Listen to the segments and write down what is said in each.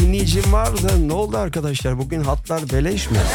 dinleyicim var da ne oldu arkadaşlar? Bugün hatlar beleş mi?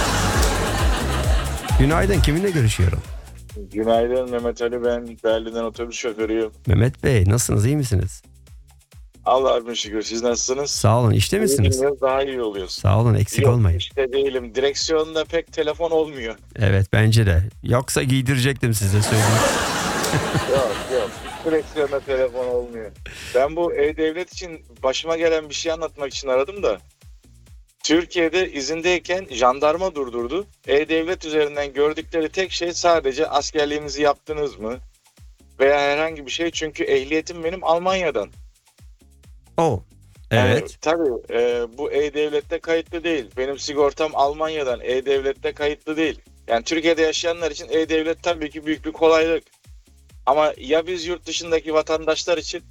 Günaydın, kiminle görüşüyorum? Günaydın Mehmet Ali, ben Berlin'den otobüs şoförüyüm. Mehmet Bey, nasılsınız, iyi misiniz? Allah'a şükür, siz nasılsınız? Sağ olun, işte misiniz? Dinliyoruz, daha iyi oluyoruz. Sağ olun, eksik Yok, olmayın. işte değilim. Direksiyonda pek telefon olmuyor. Evet, bence de. Yoksa giydirecektim size, söyleyeyim. Yok. Direksiyonda telefon olmuyor. Ben bu E-Devlet için başıma gelen bir şey anlatmak için aradım da. Türkiye'de izindeyken jandarma durdurdu. E-Devlet üzerinden gördükleri tek şey sadece askerliğinizi yaptınız mı? Veya herhangi bir şey, çünkü ehliyetim benim Almanya'dan. Oh, Yani, evet. tabii bu E-Devlet'te kayıtlı değil. Benim sigortam Almanya'dan, E-Devlet'te kayıtlı değil. Yani Türkiye'de yaşayanlar için E-Devlet tabii ki büyük bir kolaylık. Ama ya biz yurt dışındaki vatandaşlar için,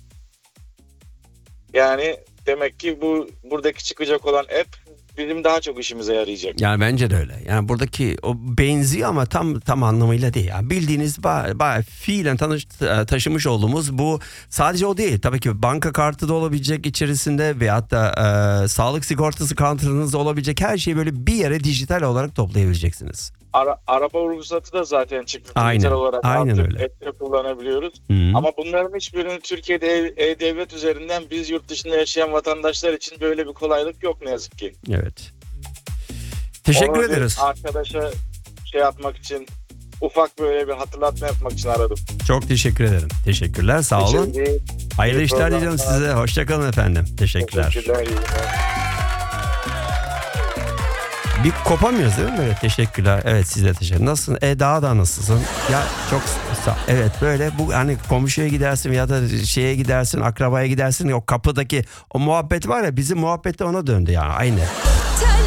yani demek ki buradaki çıkacak olan app bizim daha çok işimize yarayacak. Yani bence de öyle. Yani buradaki o benziyor ama tam anlamıyla değil. Yani bildiğiniz fiilen taşımış olduğumuz bu, sadece o değil. Tabii ki banka kartı da olabilecek içerisinde ve hatta sağlık sigortası kartınız da olabilecek, her şeyi böyle bir yere dijital olarak toplayabileceksiniz. Araba ruhsatı da zaten çıktı. Aynen, Dijital olarak aynen artık öyle. app'te kullanabiliyoruz. Hı. Ama bunların hiçbirini Türkiye'de E-Devlet üzerinden biz yurt dışında yaşayan vatandaşlar için böyle bir kolaylık yok ne yazık ki. Evet. Teşekkür Onu ederiz. arkadaşa şey yapmak için, ufak böyle bir hatırlatma yapmak için aradım. Çok teşekkür ederim. Teşekkürler, sağ olun. Şimdi, Hayırlı iyi işler diliyorum programlar. size. Hoşçakalın efendim. Teşekkürler. Teşekkürler. İyi günler. Bir kopamıyoruz değil mi böyle? Teşekkürler. Evet, siz de teşekkür. Nasılsın? Daha da nasılsın? Ya çok evet, böyle bu hani komşuya gidersin ya da şeye gidersin, akrabaya gidersin, o kapıdaki o muhabbet var ya, bizim muhabbet de ona döndü yani, aynı.